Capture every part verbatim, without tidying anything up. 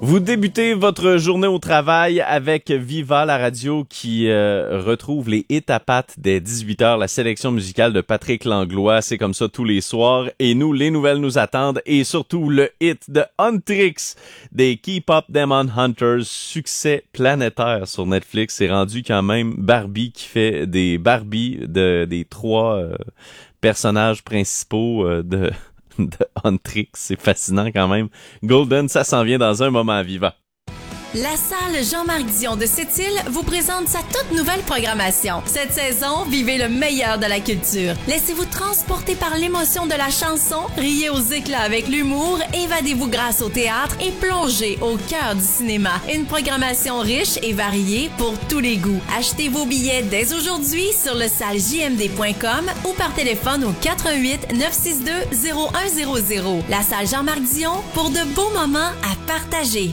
Vous débutez votre journée au travail avec Viva, la radio qui euh, retrouve les hits à pattes dès dix-huit heures, la sélection musicale de Patrick Langlois. C'est comme ça tous les soirs. Et nous, les nouvelles nous attendent et surtout le hit de Huntrix des Keep Up Demon Hunters. Succès planétaire sur Netflix. C'est rendu quand même Barbie qui fait des Barbies de, des trois euh, personnages principaux euh, de... de Huntrix, c'est fascinant quand même. Golden, ça s'en vient dans un moment à Viva. La salle Jean-Marc Dion de Sept-Îles vous présente sa toute nouvelle programmation. Cette saison, vivez le meilleur de la culture. Laissez-vous transporter par l'émotion de la chanson, riez aux éclats avec l'humour, évadez-vous grâce au théâtre et plongez au cœur du cinéma. Une programmation riche et variée pour tous les goûts. Achetez vos billets dès aujourd'hui sur le salle j m d point com ou par téléphone au quatre un huit neuf six deux zéro un zéro zéro. La salle Jean-Marc Dion pour de beaux moments à partager.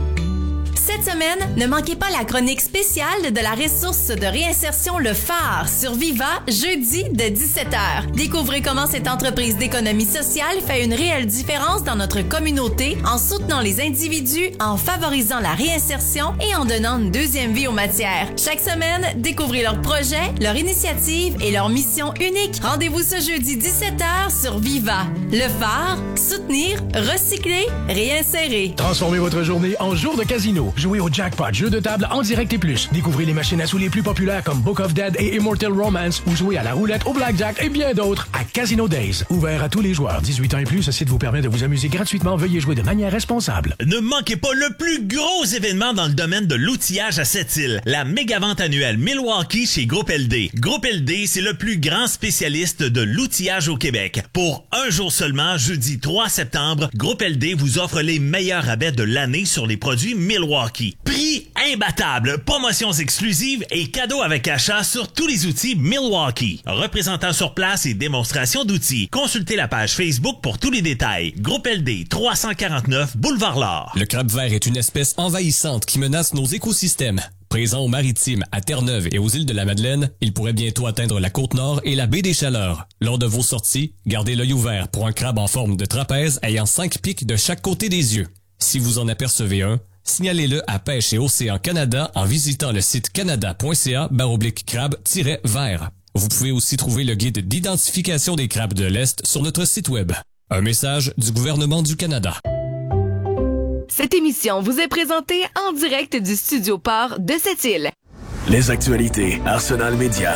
Cette semaine, ne manquez pas la chronique spéciale de la ressource de réinsertion Le Phare sur Viva, jeudi de dix-sept heures. Découvrez comment cette entreprise d'économie sociale fait une réelle différence dans notre communauté en soutenant les individus, en favorisant la réinsertion et en donnant une deuxième vie aux matières. Chaque semaine, découvrez leurs projets, leurs initiatives et leur mission unique. Rendez-vous ce jeudi dix-sept heures sur Viva. Le Phare, soutenir, recycler, réinsérer. Transformez votre journée en jour de casino. Jouez au jackpot, jeu de table en direct et plus. Découvrez les machines à sous les plus populaires comme Book of Dead et Immortal Romance ou jouez à la roulette, au blackjack et bien d'autres à Casino Days. Ouvert à tous les joueurs. dix-huit ans et plus, ce site vous permet de vous amuser gratuitement. Veuillez jouer de manière responsable. Ne manquez pas le plus gros événement dans le domaine de l'outillage à Sept-Îles. La méga vente annuelle Milwaukee chez Groupe L D. Groupe L D, c'est le plus grand spécialiste de l'outillage au Québec. Pour un jour seulement, jeudi trois septembre, Groupe L D vous offre les meilleurs rabais de l'année sur les produits Milwaukee. Prix imbattable, promotions exclusives et cadeaux avec achat sur tous les outils Milwaukee. Représentant sur place et démonstration d'outils. Consultez la page Facebook pour tous les détails. Groupe L D, trois cent quarante-neuf Boulevard L'Or. Le crabe vert est une espèce envahissante qui menace nos écosystèmes. Présent aux Maritimes, à Terre-Neuve et aux îles de la Madeleine, il pourrait bientôt atteindre la Côte-Nord et la baie des Chaleurs. Lors de vos sorties, gardez l'œil ouvert pour un crabe en forme de trapèze ayant cinq pics de chaque côté des yeux. Si vous en apercevez un, signalez-le à Pêche et Océan Canada en visitant le site canada.ca baroblique crabe-vert. Vous pouvez aussi trouver le guide d'identification des crabes de l'Est sur notre site web. Un message du gouvernement du Canada. Cette émission vous est présentée en direct du Studio Port de Sept-Îles. Les actualités Arsenal Média.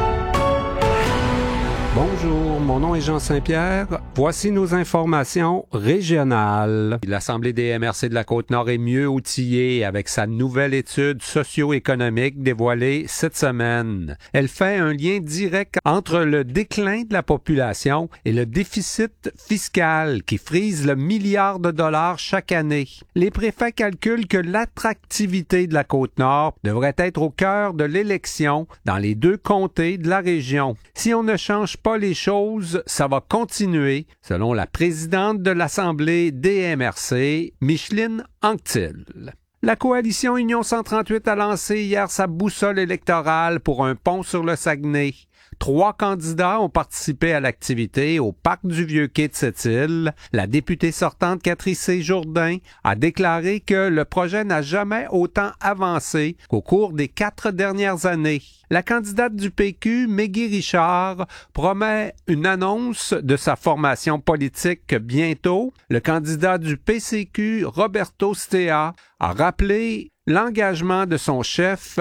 Bonjour, mon nom est Jean Saint-Pierre. Voici nos informations régionales. L'Assemblée des M R C de la Côte-Nord est mieux outillée avec sa nouvelle étude socio-économique dévoilée cette semaine. Elle fait un lien direct entre le déclin de la population et le déficit fiscal qui frise le milliard de dollars chaque année. Les préfets calculent que l'attractivité de la Côte-Nord devrait être au cœur de l'élection dans les deux comtés de la région. Si on ne change pas les choses, ça va continuer, selon la présidente de l'Assemblée des M R C, Micheline Anctil. La coalition Union cent trente-huit a lancé hier sa boussole électorale pour un pont sur le Saguenay. Trois candidats ont participé à l'activité au parc du Vieux-Quai de Sept-Îles. La députée sortante Catherine Jourdain a déclaré que le projet n'a jamais autant avancé qu'au cours des quatre dernières années. La candidate du P Q, Mégui Richard, promet une annonce de sa formation politique bientôt. Le candidat du P C Q, Roberto Stea, a rappelé l'engagement de son chef